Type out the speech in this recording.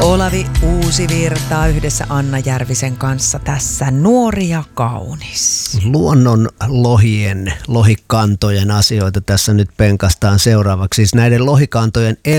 Olavi Uusivirta yhdessä Anna Järvisen kanssa tässä Nuori ja kaunis. Luonnon lohikantojen asioita tässä nyt penkastaan seuraavaksi. Siis näiden lohikantojen